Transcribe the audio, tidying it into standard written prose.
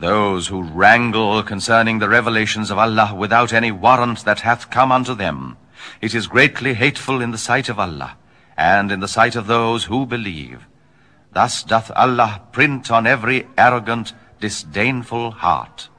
those who wrangle concerning the revelations of Allah without any warrant that hath come unto them, it is greatly hateful in the sight of Allah, and in the sight of those who believe. Thus doth Allah print on every arrogant, disdainful heart.